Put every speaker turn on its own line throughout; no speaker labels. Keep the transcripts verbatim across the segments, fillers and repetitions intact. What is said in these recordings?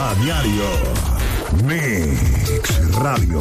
A diario. Mix Radio.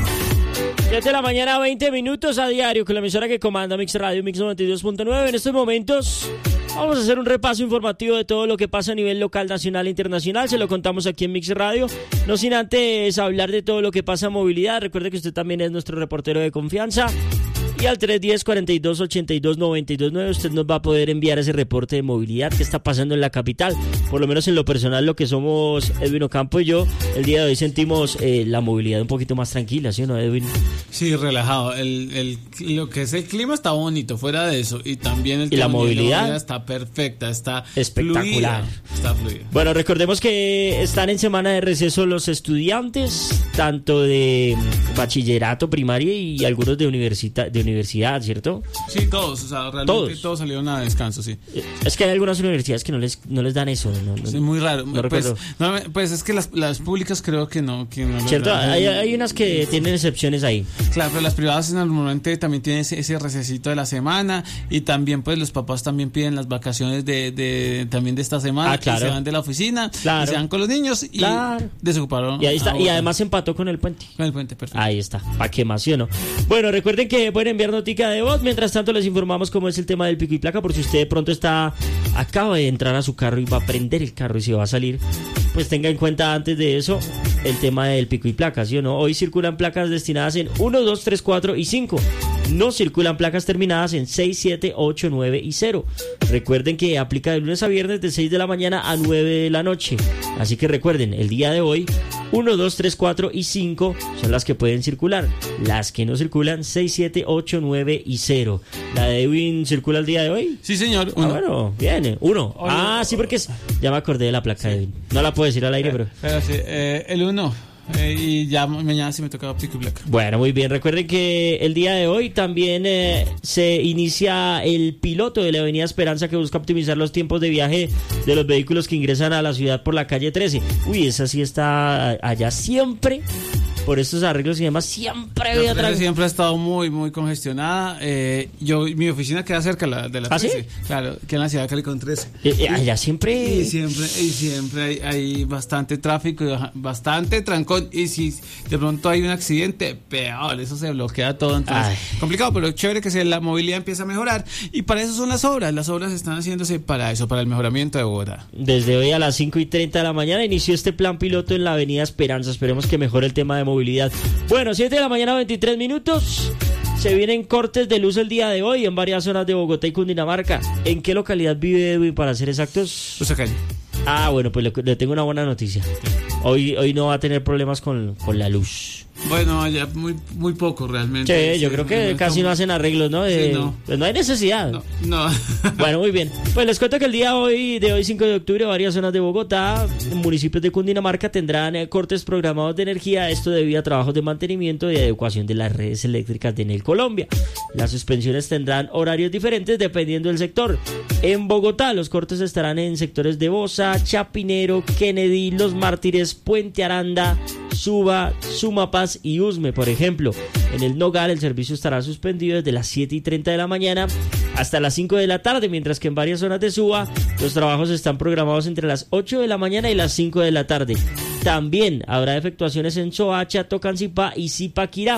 siete de la mañana, veinte minutos a diario, con la emisora que comanda Mix Radio, Mix noventa y dos punto nueve. En estos momentos vamos a hacer un repaso informativo de todo lo que pasa a nivel local, nacional e internacional. Se lo contamos aquí en Mix Radio. No sin antes hablar de todo lo que pasa en movilidad. Recuerde que usted también es nuestro reportero de confianza. Y al tres uno cero, cuarenta y dos, ochenta y dos, noventa y dos nueve usted nos va a poder enviar ese reporte de movilidad que está pasando en la capital. Por lo menos en lo personal, lo que somos Edwin Ocampo y yo, el día de hoy sentimos eh, la movilidad un poquito más tranquila, ¿sí o no, Edwin?
Sí, relajado. El, el, lo que es el clima está bonito, fuera de eso. Y también el
¿Y la movilidad?
la movilidad está perfecta, está
espectacular.
Fluida, está fluida.
Bueno, recordemos que están en semana de receso los estudiantes, tanto de bachillerato, primaria y algunos de, universita- de universidad, ¿cierto?
Sí, todos, o sea, realmente
todos,
todos salieron a descanso, sí.
Es que hay algunas universidades que no les, no les dan eso. No, no,
sí, muy raro.
No
pues, no, pues es que las, las públicas creo que no. Que no
¿Cierto? Hay, hay unas que tienen excepciones ahí.
Claro, pero las privadas normalmente también tienen ese, ese recesito de la semana y también pues los papás también piden las vacaciones de, de también de esta semana.
Ah, claro.
Y se van de la oficina,
claro.
y se van con los niños y
claro.
desocuparon.
Y ahí está, y además empató con el puente.
Con el puente, perfecto.
Ahí está, ¿para qué más, sí o no? Bueno, recuerden que pueden enviar notica de voz. Mientras tanto les informamos cómo es el tema del pico y placa, por si usted de pronto está, acaba de entrar a su carro y va a prender el carro y se va a salir, pues tenga en cuenta antes de eso el tema del pico y placa, ¿sí o no? Hoy circulan placas destinadas en uno, dos, tres, cuatro y cinco. No circulan placas terminadas en seis, siete, ocho, nueve y cero. Recuerden que aplica de lunes a viernes de seis de la mañana a nueve de la noche. Así que recuerden, el día de hoy uno, dos, tres, cuatro y cinco son las que pueden circular. Las que no circulan, seis, siete, ocho, nueve y cero. ¿La de Edwin circula el día de hoy?
Sí, señor.
Uno. Ah, bueno, bien, uno. Hola. Ah, sí, porque es, ya me acordé de la placa, sí. De Edwin. No la puedo decir al aire, pero...
Pero sí, eh, el uno. Eh, y ya mañana sí me tocaba pico y placa.
Bueno, muy bien. Recuerden que el día de hoy también eh, se inicia el piloto de la Avenida Esperanza, que busca optimizar los tiempos de viaje de los vehículos que ingresan a la ciudad por la calle trece. Uy, esa sí está allá siempre. Por estos arreglos y demás, siempre había
tra- siempre ha estado muy, muy congestionada. Eh, yo, mi oficina queda cerca de la, de la
¿Ah,
trece.
¿sí?
Claro, queda en la ciudad de Cali con trece.
Y, y allá siempre...
Y siempre, y siempre hay, hay bastante tráfico, y bastante trancón. Y si de pronto hay un accidente, peor, eso se bloquea todo. Entonces, Ay. complicado, pero chévere que se, la movilidad empieza a mejorar. Y para eso son las obras. Las obras están haciéndose para eso, para el mejoramiento de Bogotá.
Desde hoy a las cinco y treinta de la mañana inició este plan piloto en la Avenida Esperanza. Esperemos que mejore el tema de movilidad. Bueno, siete de la mañana, veintitrés minutos. Se vienen cortes de luz el día de hoy en varias zonas de Bogotá y Cundinamarca. ¿En qué localidad vive Edwin, para ser exactos?
Usacalle.
Ah, bueno, pues le, le tengo una buena noticia. Hoy, hoy no va a tener problemas con, con la luz.
Bueno, ya muy, muy poco realmente.
Sí,
sí,
yo creo que casi como... no hacen arreglos, ¿no? De,
sí, no.
Pues no hay necesidad.
No, no.
Bueno, muy bien. Pues les cuento que el día de hoy, de hoy cinco de octubre, varias zonas de Bogotá, municipios de Cundinamarca, tendrán eh, cortes programados de energía. Esto debido a trabajos de mantenimiento y adecuación de las redes eléctricas de Enel Colombia. Las suspensiones tendrán horarios diferentes dependiendo del sector. En Bogotá, los cortes estarán en sectores de Bosa, Chapinero, Kennedy, Los Mártires, Puente Aranda, Suba, Sumapaz y Usme, por ejemplo. En el Nogal el servicio estará suspendido desde las siete y treinta de la mañana hasta las cinco de la tarde, mientras que en varias zonas de Suba los trabajos están programados entre las ocho de la mañana y las cinco de la tarde. También habrá efectuaciones en Soacha, Tocancipá y Zipaquirá.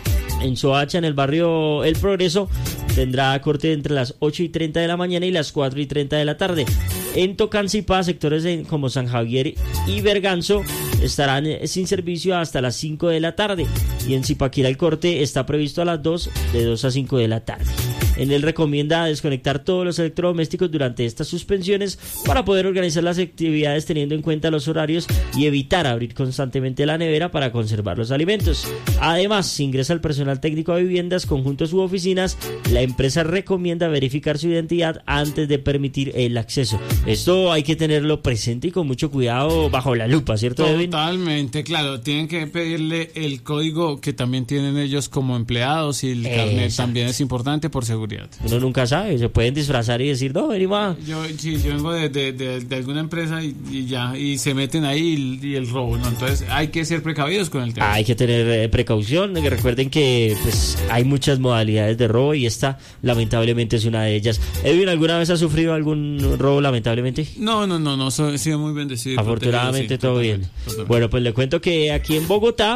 En Soacha, en el barrio El Progreso, tendrá corte entre las ocho y treinta de la mañana y las cuatro y treinta de la tarde. En Tocancipá, sectores de, como San Javier y Berganzo estarán sin servicio hasta las cinco de la tarde. Y en Zipaquirá el corte está previsto a las dos, de dos a cinco de la tarde. En él recomienda desconectar todos los electrodomésticos durante estas suspensiones para poder organizar las actividades teniendo en cuenta los horarios y evitar abrir constantemente la nevera para conservar los alimentos. Además, si ingresa el personal técnico a viviendas, conjuntos u oficinas, la empresa recomienda verificar su identidad antes de permitir el acceso. Esto hay que tenerlo presente y con mucho cuidado bajo la lupa, ¿cierto, Edwin?
Totalmente, claro. Tienen que pedirle el código que también tienen ellos como empleados y el carnet también es importante por seguridad. seguridad.
Uno nunca sabe, se pueden disfrazar y decir, no, vení más.
Yo, sí, yo vengo de, de, de, de alguna empresa y, y ya, y se meten ahí y, y el robo, ¿no? Entonces hay que ser precavidos con el tema.
Hay que tener eh, precaución, que recuerden que pues hay muchas modalidades de robo y esta lamentablemente es una de ellas. Edwin, ¿alguna vez ha sufrido algún robo lamentablemente?
No, no, no, no, soy, he sido muy bendecido.
Afortunadamente
protegido, sí,
todo bien. Totalmente. Bueno, pues le cuento que aquí en Bogotá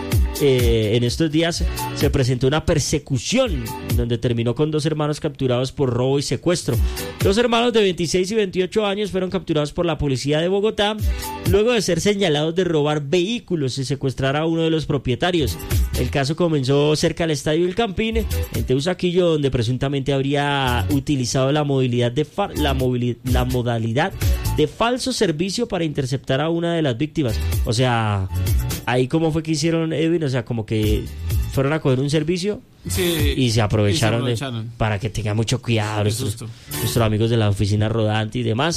Eh, en estos días se presentó una persecución donde terminó con dos hermanos capturados por robo y secuestro. Dos hermanos de veintiséis y veintiocho años fueron capturados por la policía de Bogotá luego de ser señalados de robar vehículos y secuestrar a uno de los propietarios. El caso comenzó cerca del Estadio El Campín, en Teusaquillo, donde presuntamente habría utilizado la movilidad de fa- la, movili- la modalidad de falso servicio para interceptar a una de las víctimas. O sea, ahí cómo fue que hicieron, Edwin, o sea, como que fueron a coger un servicio.
Sí,
y se aprovecharon,
y se aprovecharon.
De, para que tengan mucho cuidado nuestros,
susto.
nuestros amigos de la oficina rodante y demás.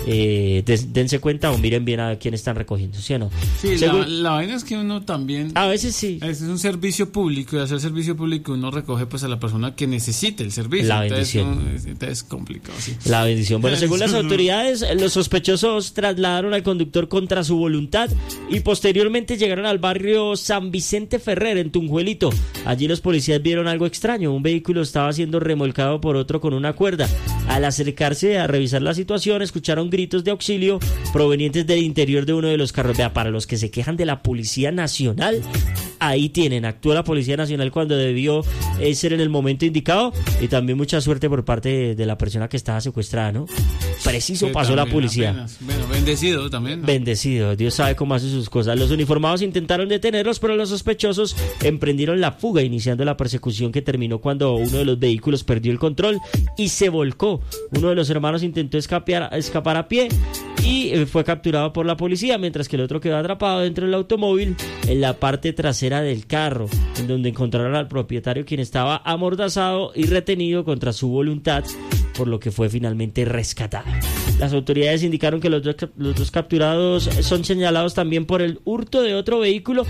Eh, des, dense cuenta o miren bien a quién están recogiendo, ¿sí o no?
Sí,
Según,
la, la vaina es que uno también,
a veces sí,
es un servicio público y hacer servicio público uno recoge pues a la persona que necesite el servicio.
La bendición.
Entonces, entonces es complicado, sí.
La bendición. Bueno, según las autoridades, los sospechosos trasladaron al conductor contra su voluntad y posteriormente llegaron al barrio San Vicente Ferrer en Tunjuelito. Allí los policías vieron algo extraño. Un vehículo estaba siendo remolcado por otro con una cuerda. Al acercarse a revisar la situación, escucharon gritos de auxilio provenientes del interior de uno de los carros. Vea, para los que se quejan de la Policía Nacional, ahí tienen, actuó la Policía Nacional cuando debió eh, ser en el momento indicado, y también mucha suerte por parte de, de la persona que estaba secuestrada, ¿no? Preciso
Sí,
pasó la
también,
policía.
apenas. Bueno, bendecido también, ¿no?
Bendecido, Dios sabe cómo hace sus cosas. Los uniformados intentaron detenerlos, pero los sospechosos emprendieron la fuga, iniciando la persecución que terminó cuando uno de los vehículos perdió el control y se volcó. Uno de los hermanos intentó escapar, escapar a pie y eh, fue capturado por la policía, mientras que el otro quedó atrapado dentro del automóvil en la parte trasera del carro, en donde encontraron al propietario, quien estaba amordazado y retenido contra su voluntad, por lo que fue finalmente rescatado. Las autoridades indicaron que los dos, los dos capturados son señalados también por el hurto de otro vehículo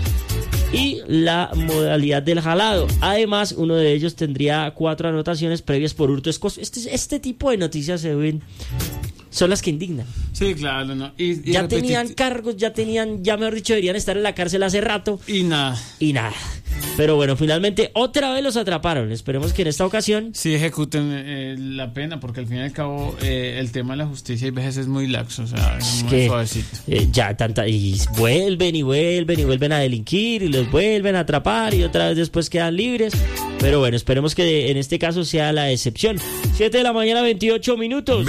y la modalidad del jalado. Además, uno de ellos tendría cuatro anotaciones previas por hurto. Este, este tipo de noticias se ven, son las que indignan.
Sí, claro, no. Y, y
ya
repetir...
tenían cargos, ya tenían, ya mejor dicho, deberían estar en la cárcel hace rato.
Y nada.
Y nada. Pero bueno, finalmente otra vez los atraparon. Esperemos que en esta ocasión
sí ejecuten eh, la pena, porque al fin y al cabo eh, el tema de la justicia a veces es muy laxo, o sea, es,
es
muy
que,
suavecito.
Eh, ya tanta, y vuelven y vuelven y vuelven a delinquir y los vuelven a atrapar y otra vez después quedan libres. Pero bueno, esperemos que en este caso sea la excepción. siete de la mañana, veintiocho minutos.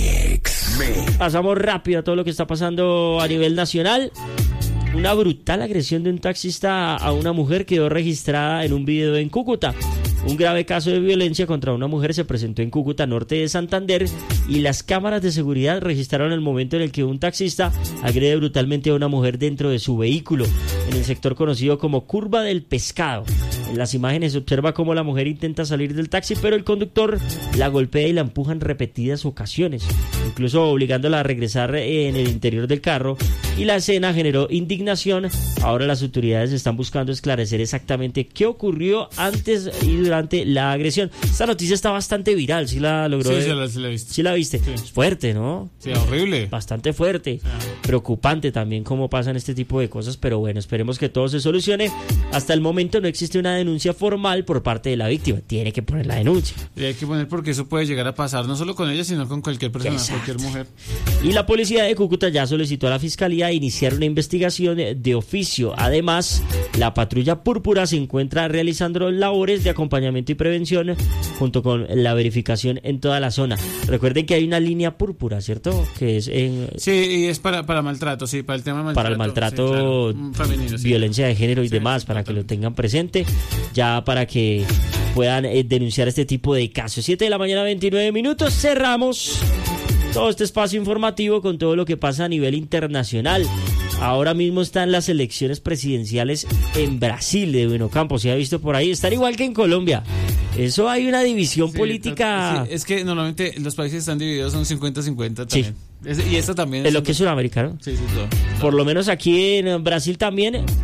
Mix, mix.
Pasamos rápido a todo lo que está pasando a nivel nacional. Una brutal agresión de un taxista a una mujer quedó registrada en un video en Cúcuta. Un grave caso de violencia contra una mujer se presentó en Cúcuta, norte de Santander, y las cámaras de seguridad registraron el momento en el que un taxista agrede brutalmente a una mujer dentro de su vehículo, en el sector conocido como Curva del Pescado. En las imágenes se observa cómo la mujer intenta salir del taxi, pero el conductor la golpea y la empuja en repetidas ocasiones, incluso obligándola a regresar en el interior del carro, y la escena generó indignación. Ahora las autoridades están buscando esclarecer exactamente qué ocurrió antes y durante la agresión. Esta noticia está bastante viral, ¿sí la logró?
Sí, sí la, sí la he visto.
¿Sí la viste?
Sí.
Es fuerte, ¿no?
Sí, horrible.
Bastante fuerte.
Sí.
Preocupante también cómo pasan este tipo de cosas, pero bueno, esperemos que todo se solucione. Hasta el momento no existe una denuncia formal por parte de la víctima. Tiene que poner la denuncia.
Y hay que poner, porque eso puede llegar a pasar no solo con ella, sino con cualquier persona,
Exacto.
cualquier mujer.
Y la policía de Cúcuta ya solicitó a la fiscalía iniciar una investigación de oficio. Además, la patrulla púrpura se encuentra realizando labores de acompañamiento y prevención junto con la verificación en toda la zona. Recuerden que hay una línea púrpura, ¿cierto? Que es en...
Sí, y es para, para maltrato, sí, para el tema de maltrato.
Para el maltrato,
sí, claro. Femenino, sí.
Violencia de género y
Sí,
demás,
sí,
para que lo
totalmente.
tengan presente, ya para que puedan eh, denunciar este tipo de casos. siete de la mañana, veintinueve minutos. Cerramos todo este espacio informativo con todo lo que pasa a nivel internacional. Ahora mismo están las elecciones presidenciales en Brasil, de Bueno Campos, ¿se ha visto por ahí? Están igual que en Colombia. Eso hay una división
Sí,
política.
sí, es que normalmente los países están divididos, son cincuenta cincuenta también. Sí. Es, y esto también
En lo que es Sudamérica, ¿no?
Sí, sí, todo.
Por lo menos aquí en Brasil también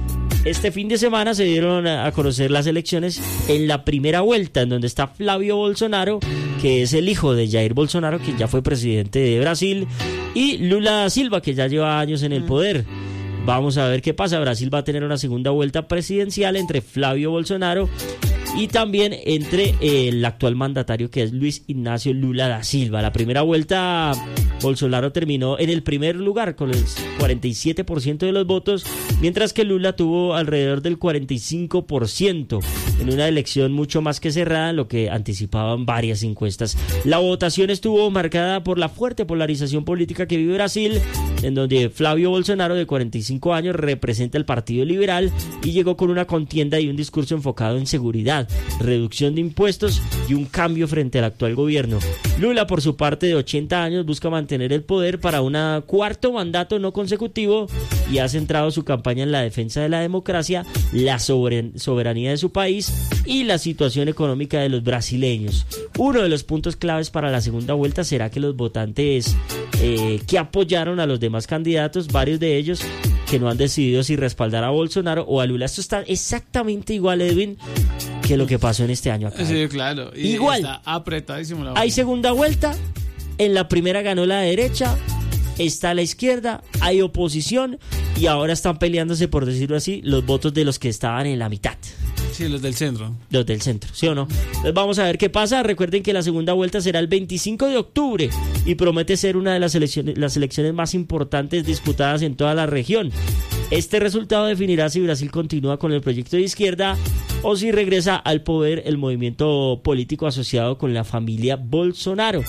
Este fin de semana se dieron a conocer las elecciones en la primera vuelta, en donde está Flavio Bolsonaro, que es el hijo de Jair Bolsonaro, quien ya fue presidente de Brasil, y Lula da Silva, que ya lleva años en el poder. Vamos a ver qué pasa. Brasil va a tener una segunda vuelta presidencial entre Flavio Bolsonaro y también entre el actual mandatario, que es Luis Ignacio Lula da Silva. La primera vuelta, Bolsonaro terminó en el primer lugar con el cuarenta y siete por ciento de los votos, mientras que Lula tuvo alrededor del cuarenta y cinco por ciento, en una elección mucho más que cerrada, en lo que anticipaban varias encuestas. La votación estuvo marcada por la fuerte polarización política que vive Brasil, en donde Flavio Bolsonaro, de cuarenta y cinco años, representa el Partido Liberal y llegó con una contienda y un discurso enfocado en seguridad, reducción de impuestos y un cambio frente al actual gobierno. Lula, por su parte, de ochenta años, busca mantener el poder para un cuarto mandato no consecutivo y ha centrado su campaña en la defensa de la democracia, la soberan- soberanía de su país y la situación económica de los brasileños. Uno de los puntos claves para la segunda vuelta será que los votantes eh, que apoyaron a los demás candidatos, varios de ellos que no han decidido si respaldar a Bolsonaro o a Lula. Esto está exactamente igual, Edwin, que lo que pasó en este año acá.
Sí, claro. Y
igual.
Está apretadísimo la
Hay segunda vuelta. En la primera ganó la derecha, está la izquierda, hay oposición y ahora están peleándose, por decirlo así, los votos de los que estaban en la mitad.
Sí, los del centro.
Los del centro, ¿sí o no? Entonces vamos a ver qué pasa. Recuerden que la segunda vuelta será el veinticinco de octubre y promete ser una de las elecciones, las elecciones más importantes disputadas en toda la región. Este resultado definirá si Brasil continúa con el proyecto de izquierda o si regresa al poder el movimiento político asociado con la familia Bolsonaro.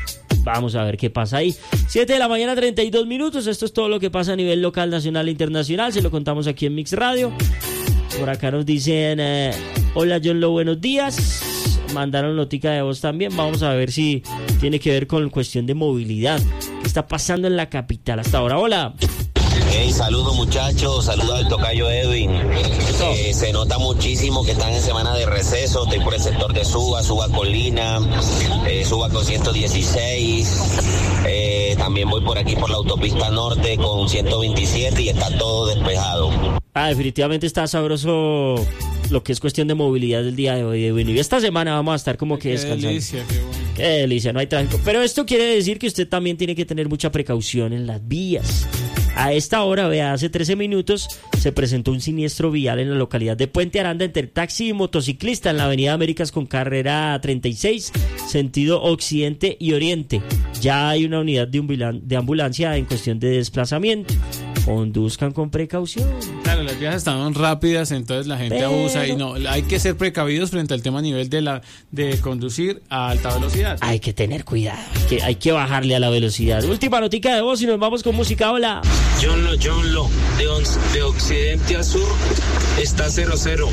Vamos a ver qué pasa ahí. siete de la mañana, treinta y dos minutos. Esto es todo lo que pasa a nivel local, nacional e internacional. Se lo contamos aquí en Mix Radio. Por acá nos dicen, eh, hola John Lo, buenos días. Mandaron notica de voz también. Vamos a ver si tiene que ver con cuestión de movilidad. ¿Qué está pasando en la capital hasta ahora? Hola.
Hey, saludos muchachos, saludos al tocayo Edwin. Eh, se nota muchísimo que están en semana de receso. Estoy por el sector de Suba, Suba Colina, eh, Suba con ciento dieciséis. Eh, también voy por aquí por la autopista norte con ciento veintisiete y está todo despejado.
Ah, definitivamente está sabroso lo que es cuestión de movilidad del día de hoy, Edwin. Y esta semana vamos a estar como que
Qué
descansando.
delicia, qué bueno.
Qué delicia, no hay tráfico. Pero esto quiere decir que usted también tiene que tener mucha precaución en las vías. A esta hora, vea, hace trece minutos se presentó un siniestro vial en la localidad de Puente Aranda entre taxi y motociclista en la avenida Américas con carrera treinta y seis, sentido occidente y oriente. Ya hay una unidad de, ambulan- de ambulancia en cuestión de desplazamiento. Conduzcan con precaución.
Claro, las vías están rápidas, entonces la gente
Pero-
abusa y no, hay que ser precavidos frente al tema a nivel de la de conducir a alta velocidad.
Hay que tener cuidado, que hay que bajarle a la velocidad. Última notica de voz y nos vamos con música. Hola.
John Lo, John Lo, de, on- de occidente a sur está cero cero.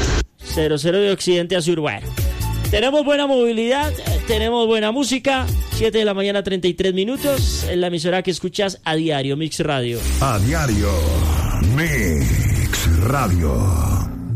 cero cero de occidente a sur. Bueno, tenemos buena movilidad, eh, tenemos buena música. siete de la mañana, treinta y tres minutos. En la emisora que escuchas a diario, Mix Radio.
A diario, Mix Radio.